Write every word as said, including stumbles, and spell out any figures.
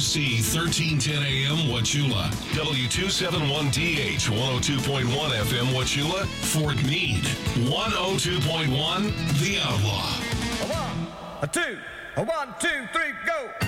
C, thirteen ten A M, Wauchula. W two seventy-one T H, one oh two point one F M, Wauchula. Fort Meade, one oh two point one, The Outlaw. A one, a two, a one, two, three, go!